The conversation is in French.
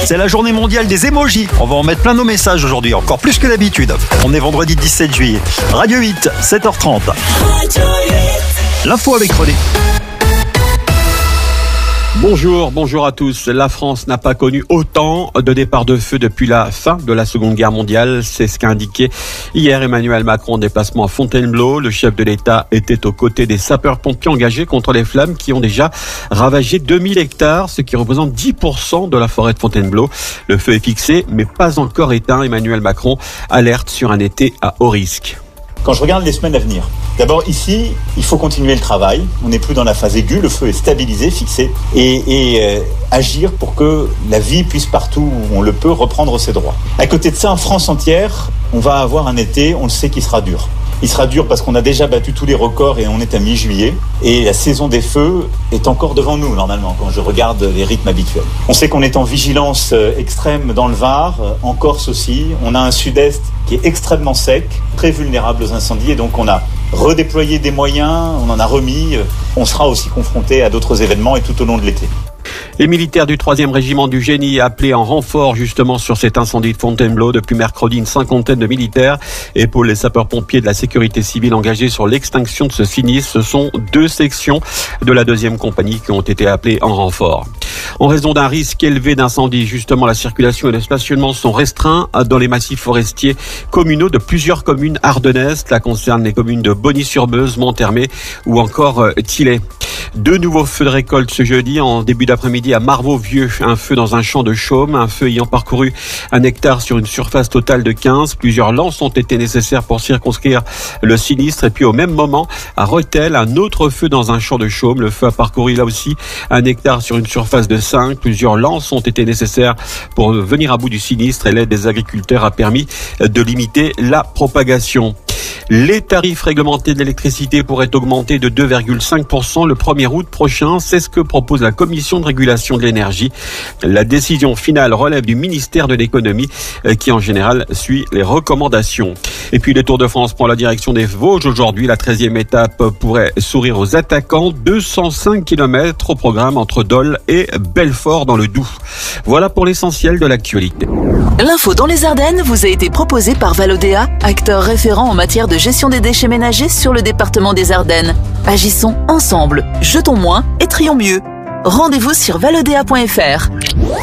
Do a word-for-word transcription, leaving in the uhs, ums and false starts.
C'est la journée mondiale des émojis. On va en mettre plein nos messages aujourd'hui, encore plus que d'habitude. On est vendredi dix-sept juillet. Radio huit, sept heures trente. L'info avec René. Bonjour, bonjour à tous. La France n'a pas connu autant de départs de feu depuis la fin de la Seconde Guerre mondiale. C'est ce qu'a indiqué hier Emmanuel Macron en déplacement à Fontainebleau. Le chef de l'État était aux côtés des sapeurs-pompiers engagés contre les flammes qui ont déjà ravagé deux mille hectares, ce qui représente dix pour cent de la forêt de Fontainebleau. Le feu est fixé, mais pas encore éteint. Emmanuel Macron alerte sur un été à haut risque. Quand je regarde les semaines à venir, d'abord ici, il faut continuer le travail. On n'est plus dans la phase aiguë, le feu est stabilisé, fixé, et, et euh, agir pour que la vie puisse partout où on le peut reprendre ses droits. À côté de ça, en France entière, on va avoir un été, on le sait, qui sera dur. Il sera dur parce qu'on a déjà battu tous les records et on est à mi-juillet. Et la saison des feux est encore devant nous, normalement, quand je regarde les rythmes habituels. On sait qu'on est en vigilance extrême dans le Var, en Corse aussi. On a un sud-est qui est extrêmement sec, très vulnérable aux incendies. Et donc on a redéployé des moyens, on en a remis. On sera aussi confronté à d'autres événements et tout au long de l'été. Les militaires du troisième régiment du Génie appelés en renfort justement sur cet incendie de Fontainebleau. Depuis mercredi, une cinquantaine de militaires épaulent les sapeurs-pompiers de la sécurité civile engagés sur l'extinction de ce sinistre. Ce sont deux sections de la deuxième compagnie qui ont été appelées en renfort. En raison d'un risque élevé d'incendie, justement, la circulation et le stationnement sont restreints dans les massifs forestiers communaux de plusieurs communes ardennaises. Cela concerne les communes de Bonny-sur-Meuse, Monthermé ou encore Thillay. Deux nouveaux feux de récolte ce jeudi en début d'après-midi à Marvaux-Vieux. Un feu dans un champ de chaume, un feu ayant parcouru un hectare sur une surface totale de quinze. Plusieurs lances ont été nécessaires pour circonscrire le sinistre. Et puis au même moment, à Rethel, un autre feu dans un champ de chaume. Le feu a parcouru là aussi un hectare sur une surface de cinq. Plusieurs lances ont été nécessaires pour venir à bout du sinistre et l'aide des agriculteurs a permis de limiter la propagation. Les tarifs réglementés de l'électricité pourraient augmenter de deux virgule cinq pour cent le premier août prochain. C'est ce que propose la Commission de régulation de l'énergie. La décision finale relève du ministère de l'économie qui en général suit les recommandations. Et puis le Tour de France prend la direction des Vosges. Aujourd'hui, la treizième étape pourrait sourire aux attaquants. deux cent cinq kilomètres au programme entre Dole et Belfort dans le Doubs. Voilà pour l'essentiel de l'actualité. L'info dans les Ardennes vous a été proposée par Valodéa, acteur référent en matière de gestion des déchets ménagers sur le département des Ardennes. Agissons ensemble, jetons moins et trions mieux. Rendez-vous sur valodéa point f r.